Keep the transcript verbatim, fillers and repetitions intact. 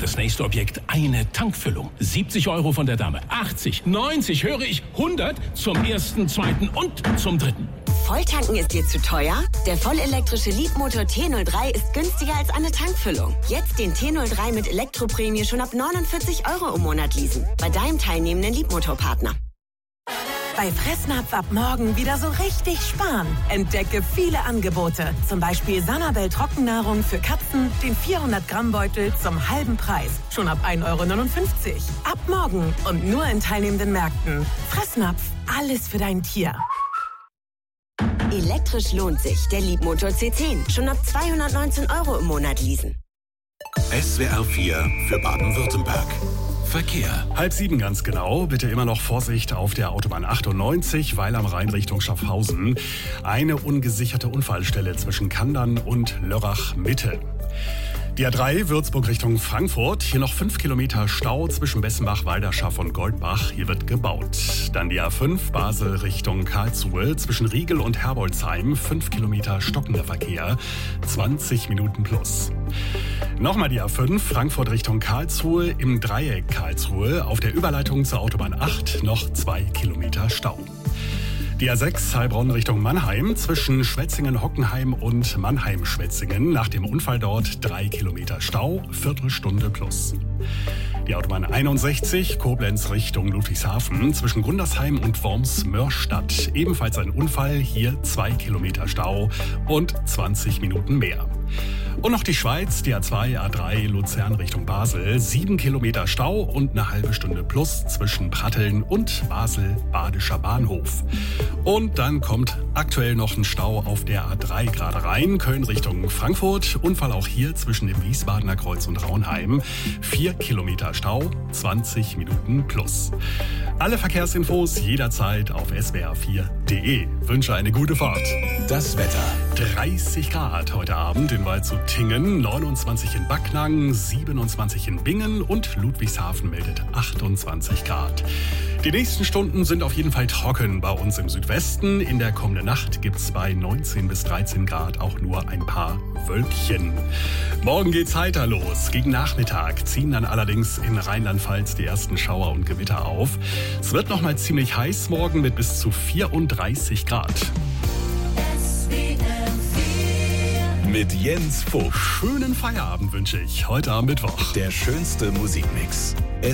das nächste Objekt eine Tankfüllung. siebzig Euro von der Dame, achtzig, neunzig, höre ich, hundert zum ersten, zweiten und zum dritten. Volltanken ist dir zu teuer? Der vollelektrische Leapmotor T null drei ist günstiger als eine Tankfüllung. Jetzt den T null drei mit Elektroprämie schon ab neunundvierzig Euro im Monat leasen. Bei deinem teilnehmenden Leapmotor-Partner. Bei Fressnapf ab morgen wieder so richtig sparen. Entdecke viele Angebote. Zum Beispiel Sanabel Trockennahrung für Katzen, den vierhundert Gramm Beutel zum halben Preis. Schon ab ein Euro neunundfünfzig. Ab morgen und nur in teilnehmenden Märkten. Fressnapf, alles für dein Tier. Elektrisch lohnt sich. Der Leapmotor C zehn. Schon ab zweihundertneunzehn Euro im Monat leasen. S W R vier für Baden-Württemberg. Verkehr. Halb sieben ganz genau. Bitte immer noch Vorsicht auf der Autobahn achtundneunzig, weil am Rhein Richtung Schaffhausen eine ungesicherte Unfallstelle zwischen Kandern und Lörrach Mitte. Die A drei Würzburg Richtung Frankfurt. Hier noch fünf Kilometer Stau zwischen Bessenbach, Walderschaff und Goldbach. Hier wird gebaut. Dann die A fünf Basel Richtung Karlsruhe. Zwischen Riegel und Herbolzheim. fünf Kilometer stockender Verkehr. zwanzig Minuten plus. Nochmal die A fünf Frankfurt Richtung Karlsruhe. Im Dreieck Karlsruhe. Auf der Überleitung zur Autobahn acht noch zwei Kilometer Stau. Die A sechs Heilbronn Richtung Mannheim zwischen Schwetzingen-Hockenheim und Mannheim-Schwetzingen. Nach dem Unfall dort drei Kilometer Stau, Viertelstunde plus. Die Autobahn einundsechzig Koblenz Richtung Ludwigshafen zwischen Gundersheim und Worms-Mörstadt. Ebenfalls ein Unfall, hier zwei Kilometer Stau und zwanzig Minuten mehr. Und noch die Schweiz, die A zwei, A drei Luzern Richtung Basel. Sieben Kilometer Stau und eine halbe Stunde plus zwischen Pratteln und Basel-Badischer Bahnhof. Und dann kommt aktuell noch ein Stau auf der A drei gerade rein. Köln Richtung Frankfurt. Unfall auch hier zwischen dem Wiesbadener Kreuz und Raunheim. Vier Kilometer Stau, zwanzig Minuten plus. Alle Verkehrsinfos jederzeit auf s w r vier punkt d e. Wünsche eine gute Fahrt. Das Wetter. dreißig Grad heute Abend in Waldshut-Tiengen, neunundzwanzig in Backnang, siebenundzwanzig in Bingen und Ludwigshafen meldet achtundzwanzig Grad. Die nächsten Stunden sind auf jeden Fall trocken bei uns im Südwesten. In der kommenden Nacht gibt es bei neunzehn bis dreizehn Grad auch nur ein paar Wölkchen. Morgen geht's heiter los. Gegen Nachmittag ziehen dann allerdings in Rheinland-Pfalz die ersten Schauer und Gewitter auf. Es wird noch mal ziemlich heiß morgen mit bis zu vierunddreißig Grad. Mit Jens Fuchs. Schönen Feierabend wünsche ich heute am Mittwoch. Der schönste Musikmix.